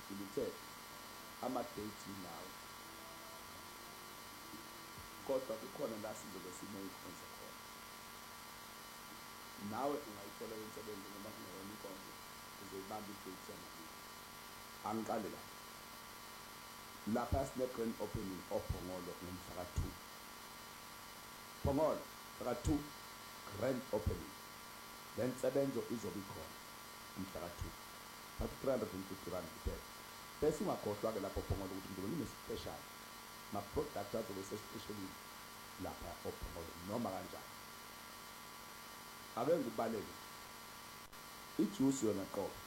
ngilithe ama-date nawo kodwa kukhona la sizobe sine-inkonzo khona. Nawe ungayithola insebenzo noma kungeyona inkonzo uzoyibamba i-date yangakini. Angiqale lapha sine-grand opening oPhongolo ngomhla ka-2 Phongolo mhla ka-2 grand opening. Le nsebenzo izobe ikhona umhla ka-2 but 350 rand kuphela. Bese ungakhohlwa-ke lapho Phongolo ukuthi ngizobe ngine-special ma-product azobe sesipeshelini lapha oPhongolo noma kanjani. Ake ngikubalele ijuice yona qobo